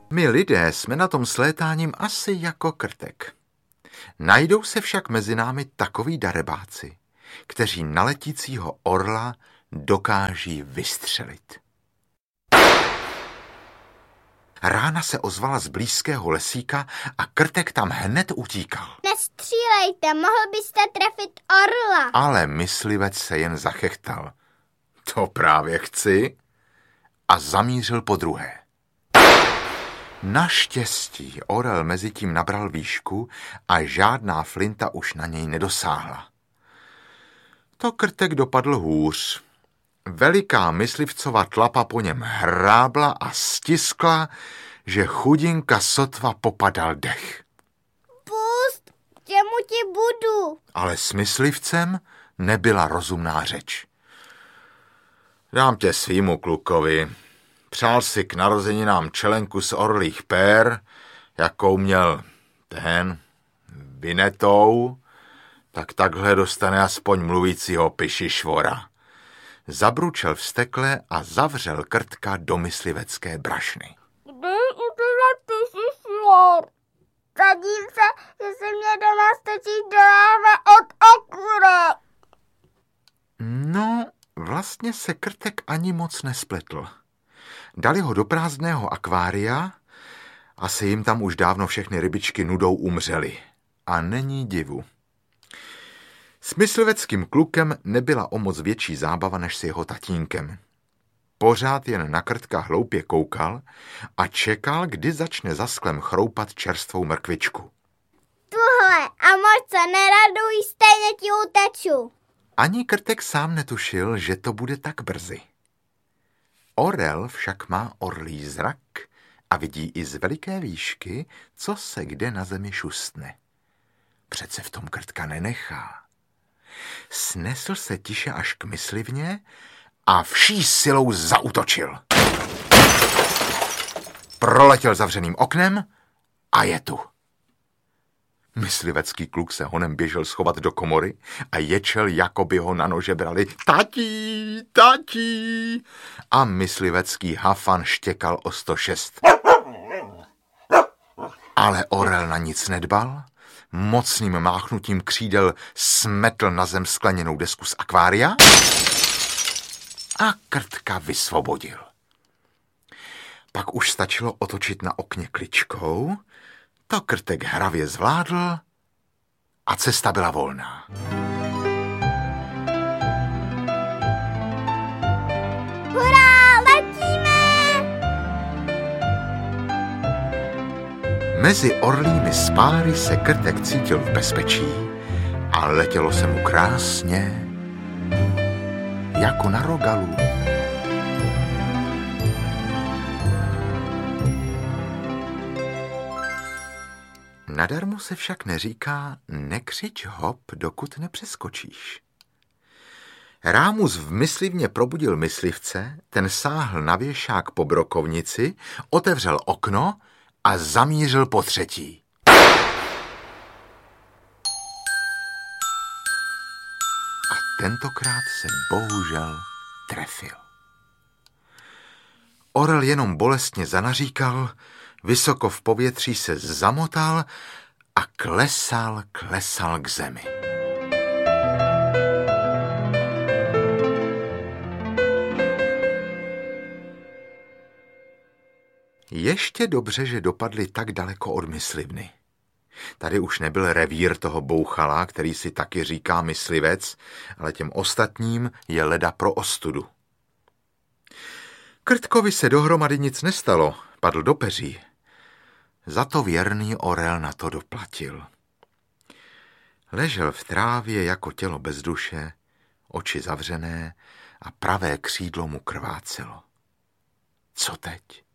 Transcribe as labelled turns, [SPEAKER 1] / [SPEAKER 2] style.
[SPEAKER 1] My lidé jsme na tom s létáním asi jako krtek. Najdou se však mezi námi takoví darebáci, kteří na letícího orla dokáží vystřelit. Rána se ozvala z blízkého lesíka a krtek tam hned utíkal.
[SPEAKER 2] Nestřílejte, mohl byste trefit orla.
[SPEAKER 1] Ale myslivec se jen zachechtal. To právě chci. A zamířil podruhé. Naštěstí orel mezitím nabral výšku a žádná flinta už na něj nedosáhla. To krtek dopadl hůř. Veliká myslivcova tlapa po něm hrábla a stiskla, že chudinka sotva popadal dech.
[SPEAKER 2] Pust, čemu ti budu?
[SPEAKER 1] Ale s myslivcem nebyla rozumná řeč. Dám tě svýmu klukovi. Přál si k narozeninám čelenku z orlích pér, jakou měl ten Vinetou, tak takhle dostane aspoň mluvícího pišišvora. Zabručel vztekle a zavřel krtka do myslivecké brašny.
[SPEAKER 2] Kdy udělat pišišvor? Sadím se, že se mě doma stačí do láhve od okurek.
[SPEAKER 1] No, vlastně se krtek ani moc nespletl. Dali ho do prázdného akvária, asi jim tam už dávno všechny rybičky nudou umřely. A není divu. S mysliveckým klukem nebyla o moc větší zábava než s jeho tatínkem. Pořád jen na krtka hloupě koukal a čekal, kdy začne za sklem chroupat čerstvou mrkvičku.
[SPEAKER 2] Tuhle, a moc se neraduj, stejně ti uteču.
[SPEAKER 1] Ani krtek sám netušil, že to bude tak brzy. Orel však má orlí zrak a vidí i z veliké výšky, co se kde na zemi šustne. Přece v tom krtka nenechá. Snesl se tiše až k myslivně a vší silou zaútočil. Proletěl zavřeným oknem a je tu. Myslivecký kluk se honem běžel schovat do komory a ječel, jako by ho na nože brali. Tatí, tatí! A myslivecký hafan štěkal o 106. Ale orel na nic nedbal, mocným máchnutím křídel smetl na zem skleněnou desku z akvária a krtka vysvobodil. Pak už stačilo otočit na okně kličkou, to krtek hravě zvládl a cesta byla volná.
[SPEAKER 2] Hurá, letíme!
[SPEAKER 1] Mezi orlími spáry se krtek cítil v bezpečí a letělo se mu krásně jako na rogalu. Nadarmo se však neříká nekřič hop, dokud nepřeskočíš. Rámus v myslivně probudil myslivce, ten sáhl na věšák po brokovnici, otevřel okno a zamířil po třetí. A tentokrát se bohužel trefil. Orel jenom bolestně zanaříkal, vysoko v povětří se zamotal a klesal k zemi. Ještě dobře, že dopadli tak daleko od myslivny. Tady už nebyl revír toho bouchala, který si taky říká myslivec, ale těm ostatním je leda pro ostudu. Krtkovi se dohromady nic nestalo, padl do peří. Za to věrný orel na to doplatil. Ležel v trávě jako tělo bez duše, oči zavřené a pravé křídlo mu krvácelo. Co teď?